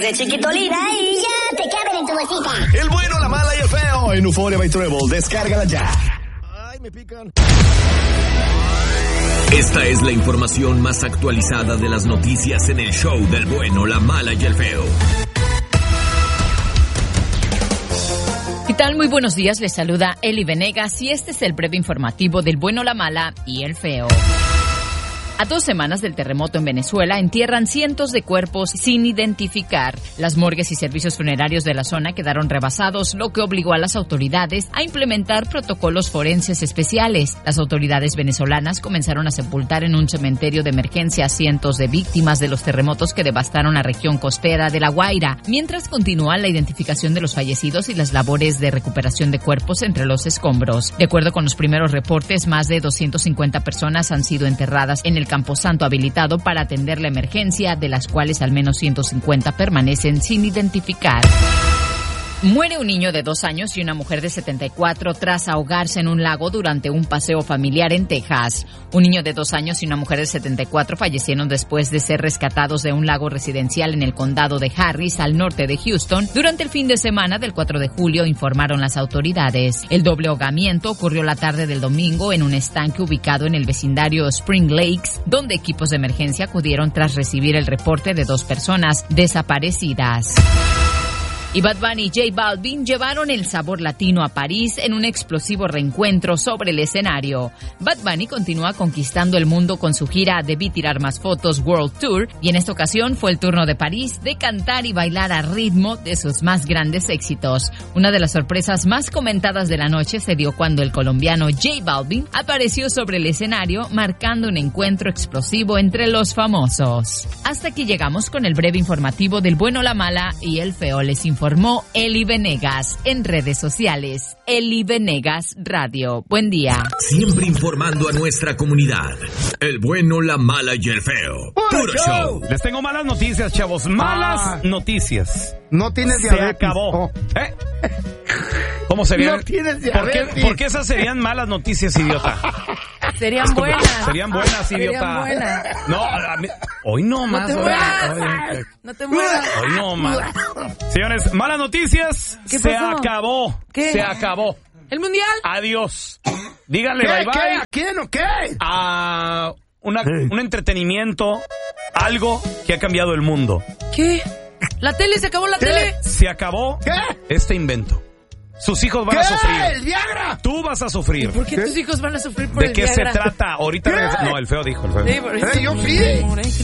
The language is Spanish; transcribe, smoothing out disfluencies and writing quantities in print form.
de Chiquitolina y ya te caben en tu bolsita. El bueno, la mala y el feo en Euphoria by Treble. Descárgala ya. Ay, me pican. Esta es la información más actualizada de las noticias en el show del bueno, la mala y el feo. ¿Qué tal? Muy buenos días, les saluda Eli Venegas y este es el breve informativo del bueno, la mala y el feo. A 2 semanas del terremoto en Venezuela, entierran cientos de cuerpos sin identificar. Las morgues y servicios funerarios de la zona quedaron rebasados, lo que obligó a las autoridades a implementar protocolos forenses especiales. Las autoridades venezolanas comenzaron a sepultar en un cementerio de emergencia a cientos de víctimas de los terremotos que devastaron la región costera de La Guaira, mientras continúa la identificación de los fallecidos y las labores de recuperación de cuerpos entre los escombros. De acuerdo con los primeros reportes, más de 250 personas han sido enterradas en el camposanto habilitado para atender la emergencia, de las cuales al menos 150 permanecen sin identificar. Muere un niño de 2 años y una mujer de 74 tras ahogarse en un lago durante un paseo familiar en Texas. Un niño de 2 años y una mujer de 74 fallecieron después de ser rescatados de un lago residencial en el condado de Harris, al norte de Houston, durante el fin de semana del 4 de julio, informaron las autoridades. El doble ahogamiento ocurrió la tarde del domingo en un estanque ubicado en el vecindario Spring Lakes, donde equipos de emergencia acudieron tras recibir el reporte de 2 personas desaparecidas. Y Bad Bunny y J Balvin llevaron el sabor latino a París en un explosivo reencuentro sobre el escenario. Bad Bunny continúa conquistando el mundo con su gira Debí tirar más fotos World Tour, y en esta ocasión fue el turno de París de cantar y bailar a ritmo de sus más grandes éxitos. Una de las sorpresas más comentadas de la noche se dio cuando el colombiano J Balvin apareció sobre el escenario, marcando un encuentro explosivo entre los famosos. Hasta aquí llegamos con el breve informativo del bueno, la mala y el feo. Les informó Eli Venegas en redes sociales. Eli Venegas Radio. Buen día. Siempre informando a nuestra comunidad. El bueno, la mala y el feo. Puro show. Les tengo malas noticias, chavos. Malas noticias. No tienes diabetes. Se acabó. ¿Cómo serían? No tienes diabetes. ¿Por qué esas serían malas noticias, idiota? Serían buenas. Serían buenas, idiota. Serían buenas. No, hoy no más. No te muevas. Hoy no más. Señores, malas noticias. ¿Qué se pasó? acabó. ¿Qué? Se acabó. ¿El mundial? Adiós. Díganle ¿Qué? bye bye. ¿Qué? ¿A quién o qué? A un entretenimiento, algo que ha cambiado el mundo. ¿Qué? ¿La tele? ¿Se acabó la tele? Se acabó ¿Qué? este invento. Sus hijos van a sufrir. ¿El Viagra? Tú vas a sufrir. ¿Por qué tus hijos van a sufrir por ¿De el qué Viagra? se trata? Ahorita ¿Qué? No, el feo dijo. El feo. Sí, por eso. Yo sí.